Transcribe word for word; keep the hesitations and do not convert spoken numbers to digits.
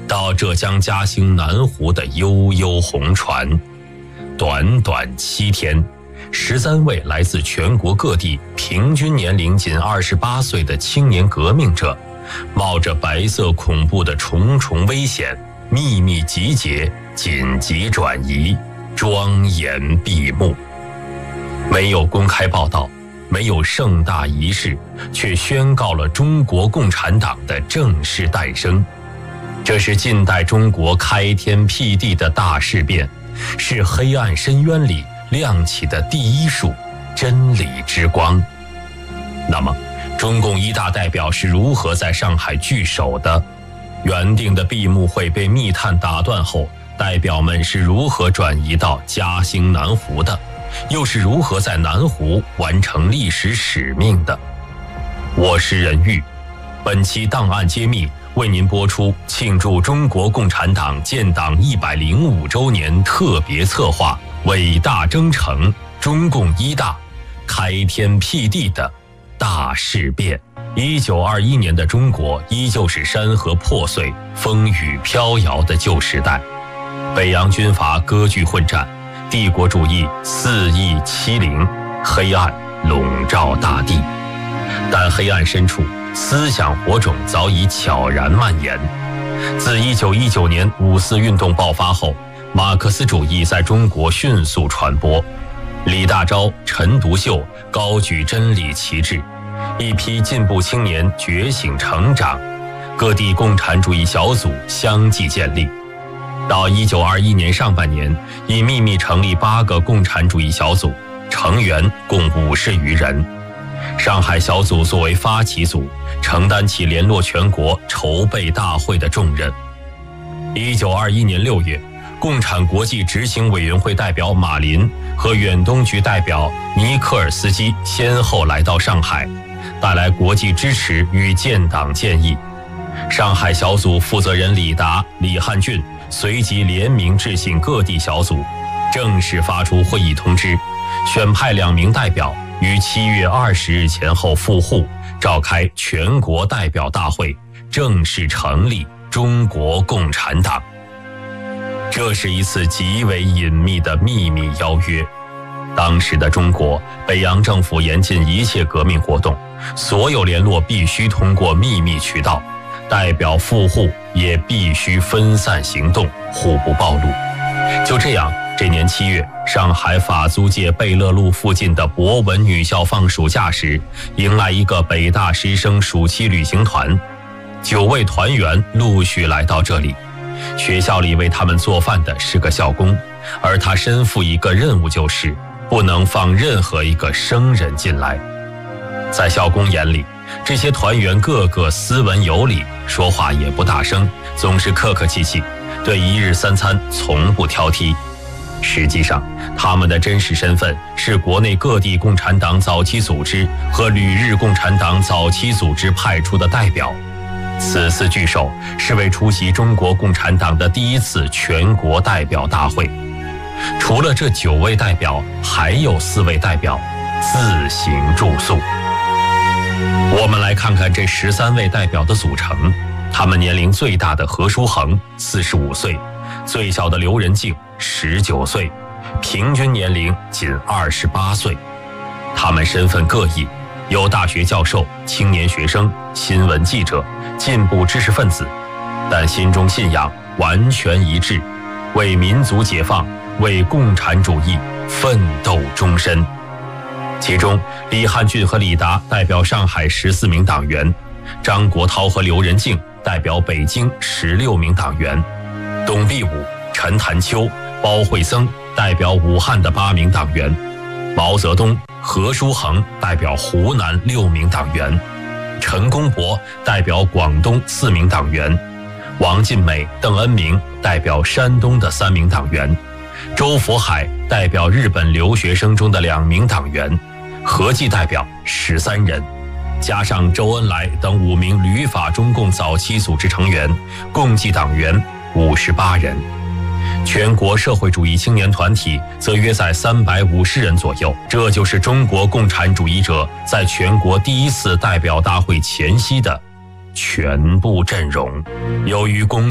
到浙江嘉兴南湖的悠悠红船。短短七天，十三位来自全国各地、平均年龄仅二十八岁的青年革命者，冒着白色恐怖的重重危险，秘密集结，紧急转移，庄严闭幕。没有公开报道，没有盛大仪式，却宣告了中国共产党的正式诞生。这是近代中国开天辟地的大事变，是黑暗深渊里亮起的第一束真理之光。那么，中共一大代表是如何在上海聚首的？原定的闭幕会被密探打断后，代表们是如何转移到嘉兴南湖的？又是如何在南湖完成历史使命的？我是任玉，本期档案揭秘为您播出庆祝中国共产党建党一百零五周年特别策划《伟大征程：中共一大开天辟地的大事变》。一九二一年的中国依旧是山河破碎、风雨飘摇的旧时代，北洋军阀割据混战，帝国主义肆意欺凌，黑暗笼罩大地。但黑暗深处，思想火种早已悄然蔓延。自一九一九年五四运动爆发后，马克思主义在中国迅速传播。李大钊、陈独秀高举真理旗帜，一批进步青年觉醒成长，各地共产主义小组相继建立。到一九二一年上半年，已秘密成立八个共产主义小组，成员共五十余人。上海小组作为发起组，承担起联络全国、筹备大会的重任。一九二一年六月，共产国际执行委员会代表马林和远东局代表尼科尔斯基先后来到上海，带来国际支持与建党建议。上海小组负责人李达、李汉俊随即联名致信各地小组，正式发出会议通知，选派两名代表于七月二十日前后赴沪，召开全国代表大会，正式成立中国共产党。这是一次极为隐秘的秘密邀约。当时的中国，北洋政府严禁一切革命活动，所有联络必须通过秘密渠道，代表赴沪也必须分散行动，互不暴露。就这样，这年七月，上海法租界贝勒路附近的博文女校放暑假时，迎来一个北大师生暑期旅行团，九位团员陆续来到这里。学校里为他们做饭的是个校工，而他身负一个任务，就是不能放任何一个生人进来。在校工眼里，这些团员个个斯文有礼，说话也不大声，总是客客气气，对一日三餐从不挑剔。实际上，他们的真实身份是国内各地共产党早期组织和旅日共产党早期组织派出的代表。此次聚首是为出席中国共产党的第一次全国代表大会。除了这九位代表，还有四位代表自行住宿。我们来看看这十三位代表的组成。他们年龄最大的何书衡四十五岁，最小的刘仁静十九岁，平均年龄仅二十八岁。他们身份各异，有大学教授、青年学生、新闻记者、进步知识分子，但心中信仰完全一致，为民族解放、为共产主义奋斗终身。其中，李汉俊和李达代表上海十四名党员，张国焘和刘仁静代表北京十六名党员，董必武、陈潭秋、包惠僧代表武汉的八名党员，毛泽东、何书衡代表湖南六名党员，陈公博代表广东四名党员，王尽美、邓恩铭代表山东的三名党员，周佛海代表日本留学生中的两名党员，合计代表十三人，加上周恩来等五名旅法中共早期组织成员，共计党员五十八人。全国社会主义青年团体则约在三百五十人左右。这就是中国共产主义者在全国第一次代表大会前夕的全部阵容。由于公